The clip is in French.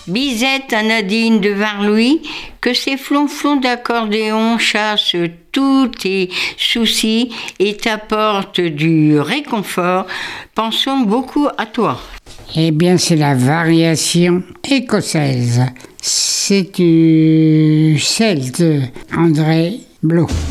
Bisette à Nadine de Varlouis, que ces flonflons d'accordéon chassent tous tes soucis et t'apportent du réconfort. Pensons beaucoup à toi. Eh bien, c'est la variation écossaise. C'est du celte, André Blot.